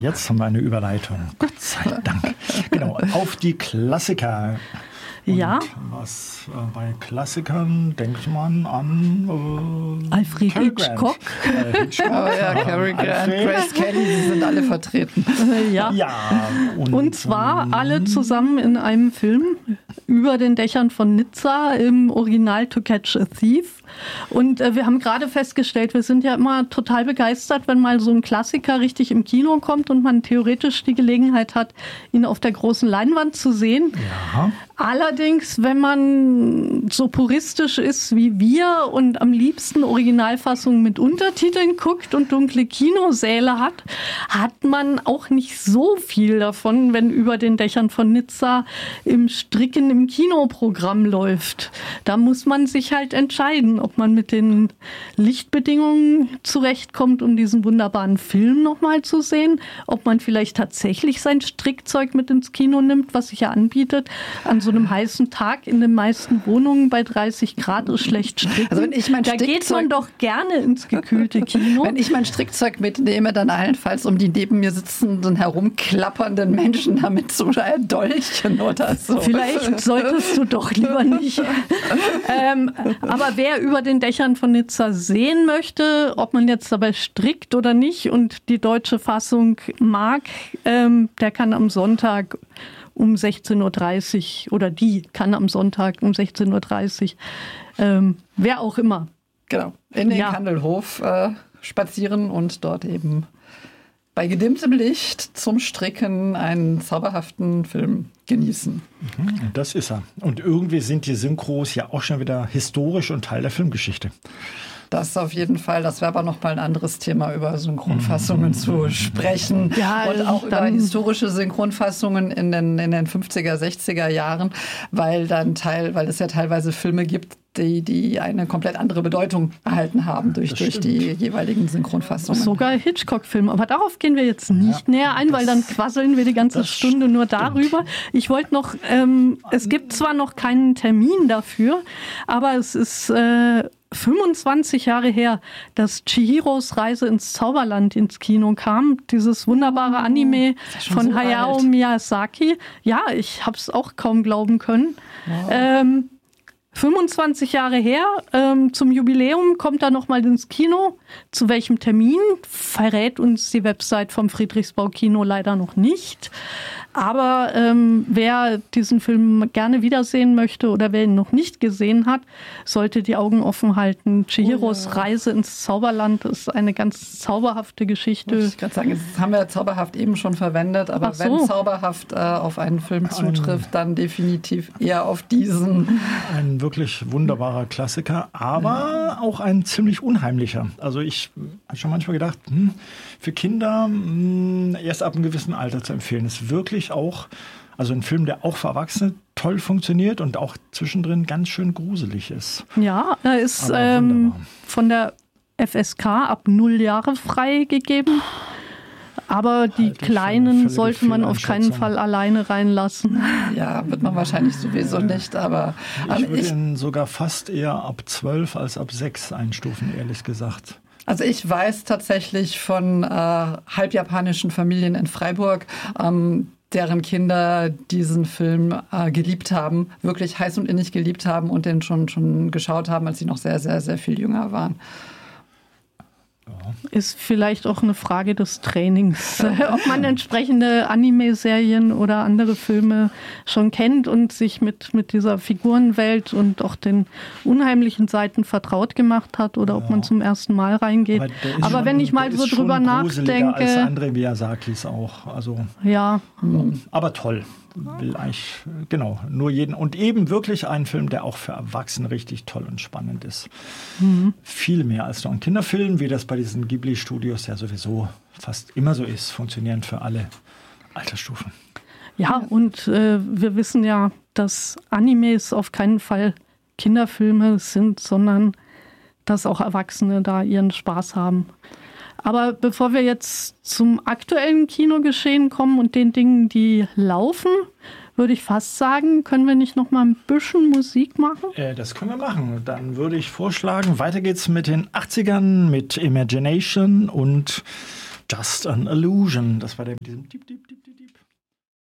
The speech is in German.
Jetzt haben wir eine Überleitung. Gott sei Dank. Genau, auf die Klassiker. Und ja. Was bei Klassikern denkt man an Alfred Hitchcock. Cary Grant, Grace Kelly, die sind alle vertreten. Ja. Und zwar alle zusammen in einem Film über den Dächern von Nizza im Original To Catch a Thief. Und wir haben gerade festgestellt, wir sind ja immer total begeistert, wenn mal so ein Klassiker richtig im Kino kommt und man theoretisch die Gelegenheit hat, ihn auf der großen Leinwand zu sehen. Ja. Allerdings, wenn man so puristisch ist wie wir und am liebsten Originalfassungen mit Untertiteln guckt und dunkle Kinosäle hat, hat man auch nicht so viel davon, wenn über den Dächern von Nizza im Stricken im Kinoprogramm läuft. Da muss man sich halt entscheiden, ob man mit den Lichtbedingungen zurechtkommt, um diesen wunderbaren Film nochmal zu sehen, ob man vielleicht tatsächlich sein Strickzeug mit ins Kino nimmt, was sich ja anbietet. An so einem heißen Tag in den meisten Wohnungen bei 30 Grad ist schlecht stricken. Also wenn ich mein da geht man doch gerne ins gekühlte Kino. Wenn ich mein Strickzeug mitnehme, dann allenfalls um die neben mir sitzenden, herumklappernden Menschen damit zu erdolchen oder so. Vielleicht solltest du doch lieber nicht. Aber wer über den Dächern von Nizza sehen möchte, ob man jetzt dabei strickt oder nicht und die deutsche Fassung mag, der kann am Sonntag um 16.30 Uhr oder die kann am Sonntag um 16.30 Uhr, wer auch immer. Genau, in den Kandelhof spazieren und dort eben bei gedimmtem Licht zum Stricken einen zauberhaften Film genießen. Das ist er. Und irgendwie sind die Synchros ja auch schon wieder historisch und Teil der Filmgeschichte. Das auf jeden Fall. Das wäre aber noch mal ein anderes Thema, über Synchronfassungen zu sprechen. Ja, und auch über historische Synchronfassungen in den 50er, 60er Jahren, weil es ja teilweise Filme gibt, die eine komplett andere Bedeutung erhalten haben durch die jeweiligen Synchronfassungen. Sogar Hitchcock-Filme. Aber darauf gehen wir jetzt nicht näher ein, weil dann quasseln wir die ganze Stunde nur darüber. Ich wollte noch, es gibt zwar noch keinen Termin dafür, aber es ist 25 Jahre her, dass Chihiros Reise ins Zauberland ins Kino kam. Dieses wunderbare Anime von so Hayao Miyazaki. Ja, ich habe es auch kaum glauben können. Wow. 25 Jahre her, zum Jubiläum kommt er nochmal ins Kino. Zu welchem Termin verrät uns die Website vom Friedrichsbau-Kino leider noch nicht. Aber wer diesen Film gerne wiedersehen möchte oder wer ihn noch nicht gesehen hat, sollte die Augen offen halten. Chihiros Reise ins Zauberland ist eine ganz zauberhafte Geschichte. Muss ich gerade sagen, das haben wir zauberhaft eben schon verwendet, aber wenn zauberhaft auf einen Film zutrifft, dann definitiv eher auf diesen. Ein wirklich wunderbarer Klassiker, aber auch ein ziemlich unheimlicher. Also ich habe schon manchmal gedacht, für Kinder erst ab einem gewissen Alter zu empfehlen. Ist wirklich auch, also ein Film, der auch für Erwachsene toll funktioniert und auch zwischendrin ganz schön gruselig ist. Ja, er ist von der FSK ab 0 Jahre freigegeben. Aber die Kleinen sollte man auf keinen Fall alleine reinlassen. Ja, wird man wahrscheinlich sowieso nicht. Aber ich würde ihn sogar fast eher ab 12 als ab 6 einstufen, ehrlich gesagt. Also ich weiß tatsächlich von halbjapanischen Familien in Freiburg, deren Kinder diesen Film geliebt haben, wirklich heiß und innig geliebt haben und den schon geschaut haben, als sie noch sehr, sehr, sehr viel jünger waren. Ist vielleicht auch eine Frage des Trainings, ob man entsprechende Anime-Serien oder andere Filme schon kennt und sich mit dieser Figurenwelt und auch den unheimlichen Seiten vertraut gemacht hat oder ob man zum ersten Mal reingeht. Aber wenn ich mal so drüber nachdenke... als andere Miyazakis auch. Also, ja. Aber toll. Will eigentlich, genau, nur jeden. Und eben wirklich ein Film, der auch für Erwachsene richtig toll und spannend ist. Viel mehr als nur ein Kinderfilm, wie das bei diesen Ghibli-Studios ja sowieso fast immer so ist, funktionieren für alle Altersstufen. Ja, und wir wissen ja, dass Animes auf keinen Fall Kinderfilme sind, sondern dass auch Erwachsene da ihren Spaß haben. Aber bevor wir jetzt zum aktuellen Kinogeschehen kommen und den Dingen, die laufen, würde ich fast sagen, können wir nicht noch mal ein bisschen Musik machen? Das können wir machen. Dann würde ich vorschlagen, weiter geht's mit den 80ern, mit Imagination und Just an Illusion. Das war der mit diesem Diep, Diep,